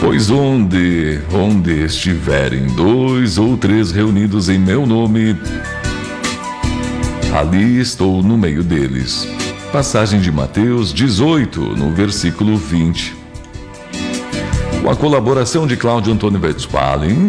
Pois onde estiverem 2 ou 3 reunidos em meu nome, ali estou no meio deles. Passagem de Mateus 18, no versículo 20. Com a colaboração de Cláudio Antônio Westphalen,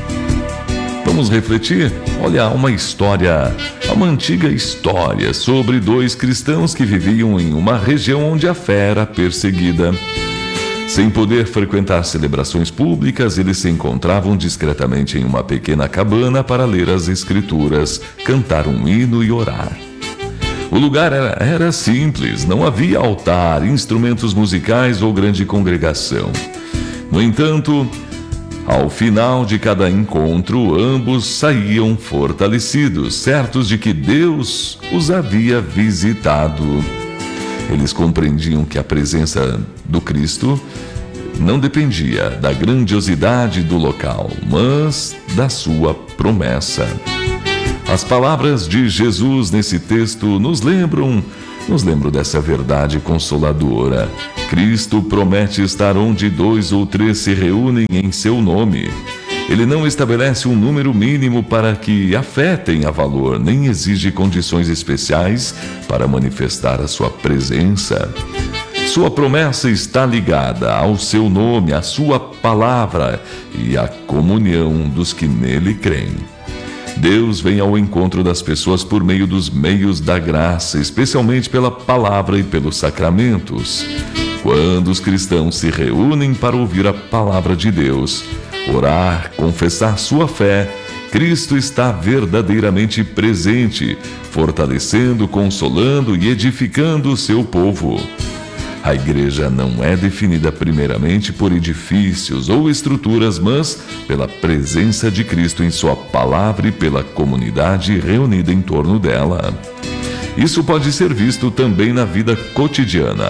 vamos refletir? Olha, há uma antiga história sobre 2 cristãos que viviam em uma região onde a fé era perseguida. Sem poder frequentar celebrações públicas, eles se encontravam discretamente em uma pequena cabana para ler as escrituras, cantar um hino e orar. O lugar era simples, não havia altar, instrumentos musicais ou grande congregação. No entanto, ao final de cada encontro, ambos saíam fortalecidos, certos de que Deus os havia visitado. Eles compreendiam que a presença do Cristo não dependia da grandiosidade do local, mas da sua promessa. As palavras de Jesus nesse texto nos lembram dessa verdade consoladora. Cristo promete estar onde 2 ou 3 se reúnem em seu nome. Ele não estabelece um número mínimo para que a fé tenha valor, nem exige condições especiais para manifestar a sua presença. Sua promessa está ligada ao seu nome, à sua palavra e à comunhão dos que nele creem. Deus vem ao encontro das pessoas por meio dos meios da graça, especialmente pela palavra e pelos sacramentos. Quando os cristãos se reúnem para ouvir a palavra de Deus, orar, confessar sua fé, Cristo está verdadeiramente presente, fortalecendo, consolando e edificando o seu povo. A igreja não é definida primeiramente por edifícios ou estruturas, mas pela presença de Cristo em sua palavra e pela comunidade reunida em torno dela. Isso pode ser visto também na vida cotidiana.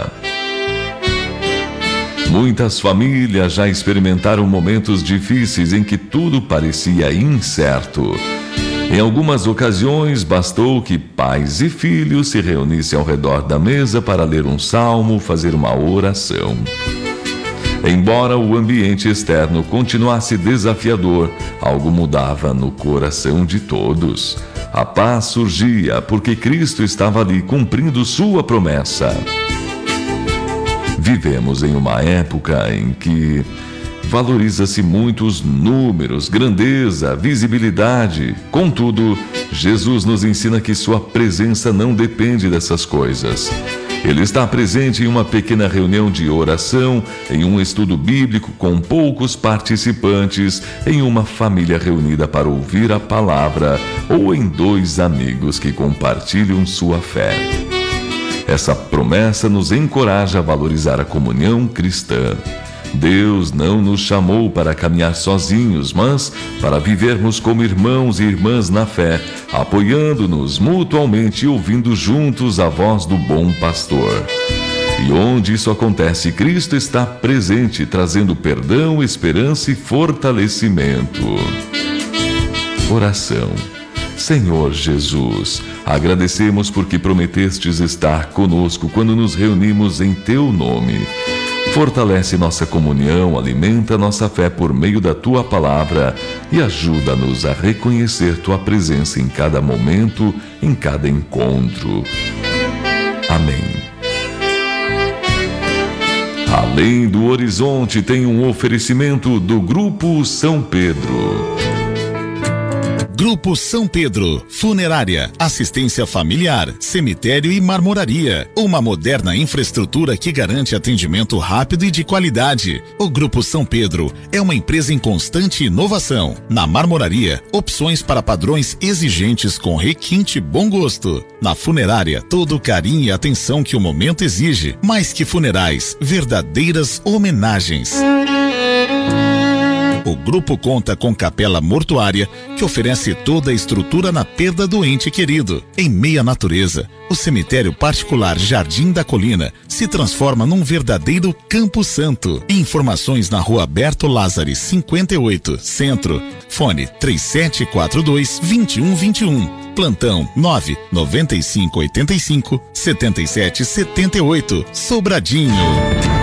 Muitas famílias já experimentaram momentos difíceis em que tudo parecia incerto. Em algumas ocasiões, bastou que pais e filhos se reunissem ao redor da mesa para ler um salmo, fazer uma oração. Embora o ambiente externo continuasse desafiador, algo mudava no coração de todos. A paz surgia porque Cristo estava ali cumprindo sua promessa. Vivemos em uma época em que valoriza-se muito os números, grandeza, visibilidade. Contudo, Jesus nos ensina que sua presença não depende dessas coisas. Ele está presente em uma pequena reunião de oração, em um estudo bíblico com poucos participantes, em uma família reunida para ouvir a palavra ou em 2 amigos que compartilham sua fé. Essa promessa nos encoraja a valorizar a comunhão cristã. Deus não nos chamou para caminhar sozinhos, mas para vivermos como irmãos e irmãs na fé, apoiando-nos mutuamente e ouvindo juntos a voz do bom pastor. E onde isso acontece, Cristo está presente, trazendo perdão, esperança e fortalecimento. Oração. Senhor Jesus, agradecemos porque prometestes estar conosco quando nos reunimos em Teu nome. Fortalece nossa comunhão, alimenta nossa fé por meio da Tua palavra e ajuda-nos a reconhecer Tua presença em cada momento, em cada encontro. Amém. Além do Horizonte tem um oferecimento do Grupo São Pedro. Grupo São Pedro, funerária, assistência familiar, cemitério e marmoraria. Uma moderna infraestrutura que garante atendimento rápido e de qualidade. O Grupo São Pedro é uma empresa em constante inovação. Na marmoraria, opções para padrões exigentes com requinte e bom gosto. Na funerária, todo o carinho e atenção que o momento exige. Mais que funerais, verdadeiras homenagens. O grupo conta com capela mortuária que oferece toda a estrutura na perda do ente querido. Em meio à natureza, o cemitério particular Jardim da Colina se transforma num verdadeiro campo santo. Informações na Rua Berto Lázari, 58, Centro. Fone 3742-2121. Plantão 99585-7778. Sobradinho.